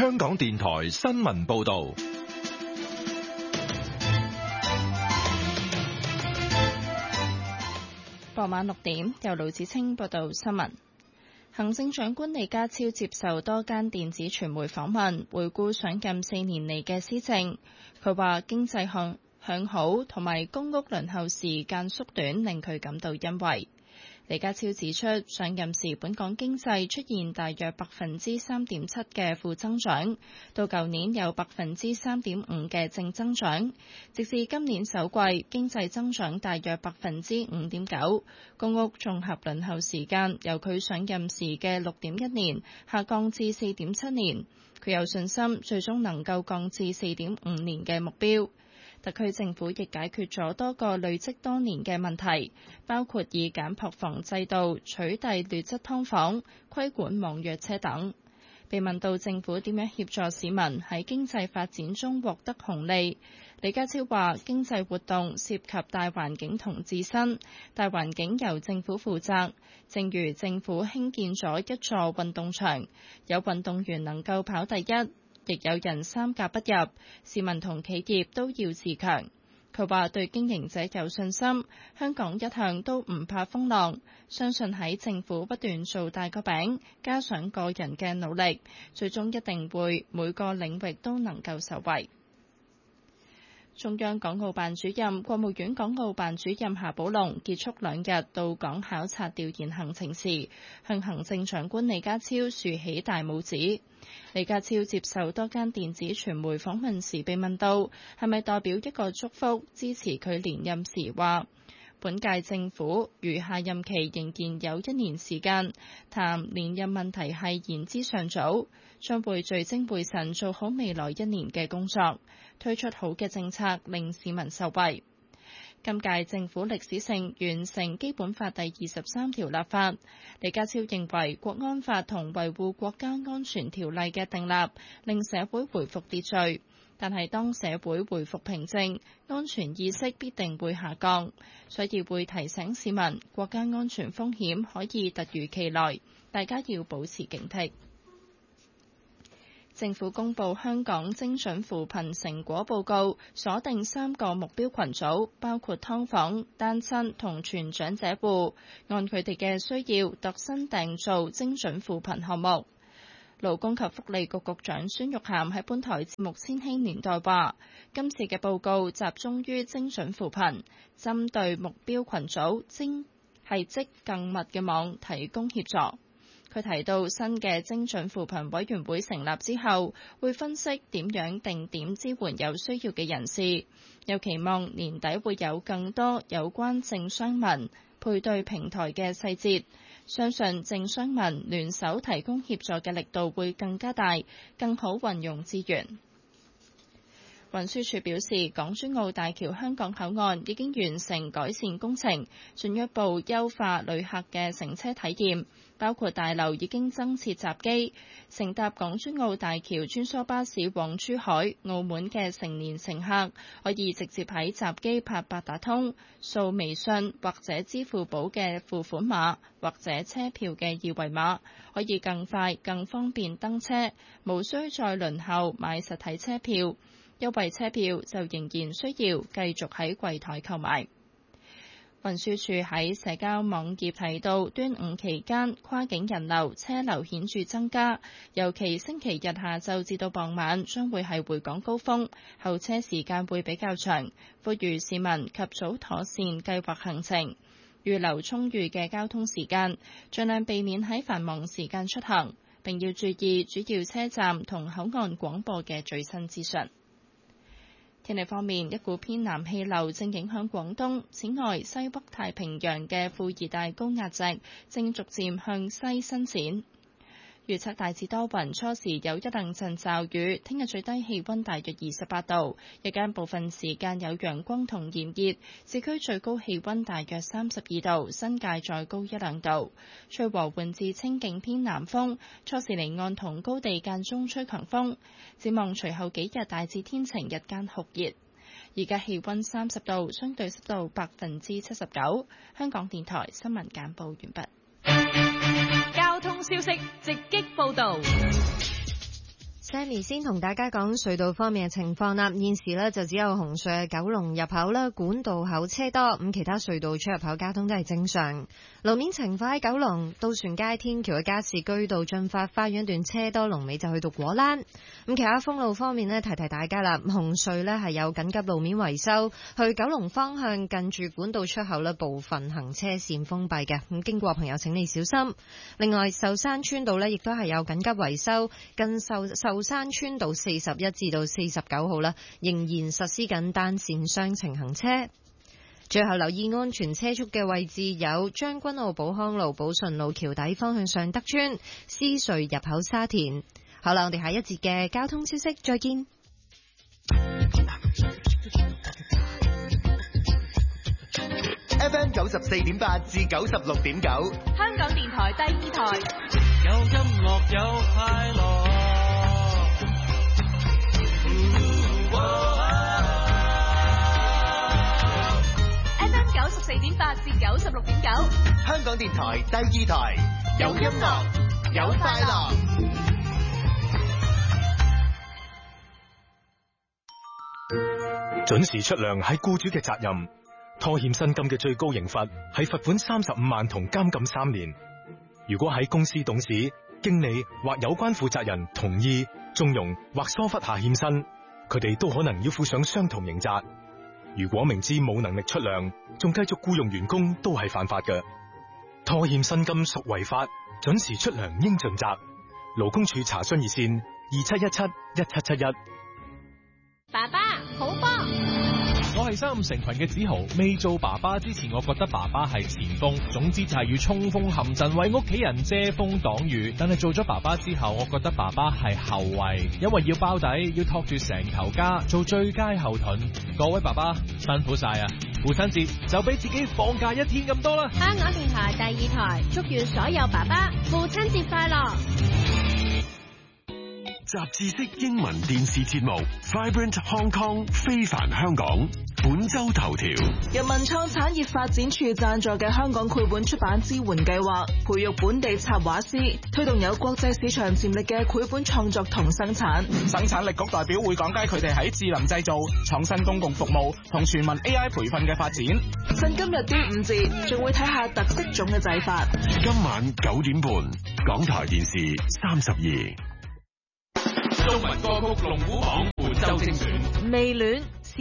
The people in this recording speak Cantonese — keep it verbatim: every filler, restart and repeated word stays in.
香港電台新聞報道。 傍晚六點，由盧子清報道新聞。行政長官李家超接受多間電子傳媒訪問，回顧上任四年嚟嘅施政。佢話經濟向向好同埋公屋輪候時間縮短，令佢感到欣慰。李家超指出，上任時本港經濟出現大約百分之三點七嘅負增長，到舊年有百分之三點五嘅正增長，直至今年首季經濟增長大約百分之五點九。公屋綜合輪候時間由佢上任時嘅六點一年下降至四點七年，佢有信心最終能夠降至四點五年嘅目標。特區政府亦解決咗多個累積多年嘅問題，包括以簡樸房制度取締劣質劏房、規管網約車等。被問到政府點樣協助市民喺經濟發展中獲得紅利，李家超話經濟活動涉及大環境同自身，大環境由政府負責。正如政府興建咗一座運動場，有運動員能夠跑第一，亦有人三甲不入，市民同企業都要自強。佢話對經營者有信心，香港一向都唔怕風浪，相信喺政府不斷做大個餅，加上個人嘅努力，最終一定會每個領域都能夠受惠。中央港澳辦主任、國務院港澳辦主任夏寶龍結束兩日到港考察調研行程時，向行政長官李家超豎起大拇指。李家超接受多間電子傳媒訪問時被問到係咪代表一個祝福支持佢連任時，話本屆政府餘下任期仍然有一年時間，談連任問題係言之尚早，將會聚精會神做好未來一年嘅工作，推出好嘅政策令市民受惠。今屆政府歷史性完成基本法第二十三條立法，李家超認為國安法同維護國家安全條例嘅訂立令社會回復秩序，但係當社會回復平靜，安全意識必定會下降，所以會提醒市民國家安全風險可以突如其來，大家要保持警惕。政府公布香港精準扶貧成果報告，鎖定三個目標群組，包括劏房、單親同全長者戶，按佢哋嘅需要度身訂造精準扶貧項目。勞工及福利局局長孫玉菡喺本台節目《千禧年代》話，今次嘅報告集中於精準扶貧，針對目標群組精係織更密嘅網提供協助。佢提到新嘅精準扶貧委員會成立之後，會分析點樣定點支援有需要嘅人士，又期望年底會有更多有關政商民配對平台嘅細節，相信政商民聯手提供協助嘅力度會更加大，更好運用資源。運輸署表示，港珠澳大橋香港口岸已經完成改善工程，進一步優化旅客嘅乘車體驗，包括大樓已經增設閘機，乘搭港珠澳大橋穿梭巴士往珠海、澳門嘅成年乘客可以直接喺閘機拍八達通、掃微信或者支付寶嘅付款碼或者車票嘅二維碼，可以更快、更方便登車，無需再輪候買實體車票。優惠車票就仍然需要繼續喺櫃台購買。運輸署喺社交網頁提到，端午期間跨境人流車流顯著增加，尤其星期日下晝至到傍晚將會係回港高峰，候車時間會比較長，呼籲市民及早妥善計劃行程，預留充裕嘅交通時間，盡量避免喺繁忙時間出行，並要注意主要車站同口岸廣播嘅最新資訊。天氣方面，一股偏南氣流正影響廣東。此外，西北太平洋嘅副熱帶高壓脊正逐漸向西伸展。預測大致多雲，初時有一兩陣驟雨。聽日最低氣溫大約二十八度，日間部分時間有陽光同炎熱，市區最高氣溫大約三十二度，新界再高一兩度。吹和緩至清勁偏南風，初時離岸同高地間中吹強風。展望隨後幾日大致天晴，日間酷熱。而家氣溫三十度，相對濕度百分之七十九。香港電台新聞簡報完畢。 交通消息直擊報道。 Sammy 先同大家講隧道方面嘅情況啦。現時呢就只有紅隧嘅九龍入口啦，管道口車多，咁其他隧道出入口交通都係正常。路面情況喺九龍渡船街天橋嘅加士居道進發花園段車多，龍尾就去到果欄。咁其他封路方面呢，提提大家啦，紅隧呢係有緊急路面維修，去九龍方向近住管道出口呢部分行車線封閉嘅，咁經過朋友請你小心。另外壽山村道呢亦都係有緊急維修，近壽壽山村道四十一至到四十九號啦，仍然實施緊單線雙程行車。最後留意安全車速嘅位置有將軍澳寶康路、寶順路橋底方向上德村、獅隧入口沙田。好啦，我哋下一節嘅交通消息再見。 F M 九十四點八至九十六點九， 香港電台第二台， 有音樂有快樂。 F M 九十四點八至九十六點九， 香港電台第二台，有音樂有快樂。 準時出糧係僱主嘅責任，拖欠薪金嘅最高刑罰係罰款三十五萬同監禁三年。如果喺公司董事、經理或有關負責人同意、縱容或疏忽下欠薪，佢哋都可能要負上相同刑責。如果明知冇能力出糧，仲繼續僱用員工，都係犯法嘅。拖欠薪金屬違法，準時出糧應盡責。勞工處查詢熱線二七一七一七七一。 爸爸好波。 我係三五成群嘅子豪，未做爸爸之前，我覺得爸爸係前鋒，總之就係要衝鋒陷陣，為屋企人遮風擋雨。但係做咗爸爸之後，我覺得爸爸係後衛，因為要包底，要托住成頭家，做最佳後盾。各位爸爸辛苦晒啊！父親節就俾自己放假一天咁多啦。 香港電台第二台，祝願所有爸爸父親節快樂。 雜誌式英文電視節目 Vibrant Hong Kong 非凡香港本周頭條。 由文創產業發展處贊助嘅香港繪本出版支援計劃，培育本地插畫師，推動有國際市場潛力嘅繪本創作同生產。 生產力局代表會講解佢哋喺智能製造、創新公共服務同全民 A I 培訓嘅發展。 趁今日端午節，仲會睇下特色種嘅製法。 今晚九點半，港台電視三十二。 中文歌曲龍虎榜本周精選。 未戀